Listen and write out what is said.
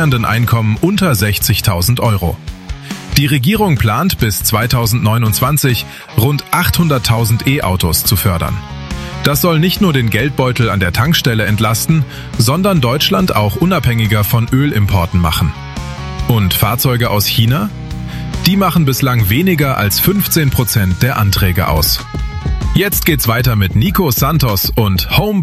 steuernden Einkommen unter 60.000 Euro. Die Regierung plant bis 2029 rund 800.000 E-Autos zu fördern. Das soll nicht nur den Geldbeutel an der Tankstelle entlasten, sondern Deutschland auch unabhängiger von Ölimporten machen. Und Fahrzeuge aus China? Die machen bislang weniger als 15% der Anträge aus. Jetzt geht's weiter mit Nico Santos und Home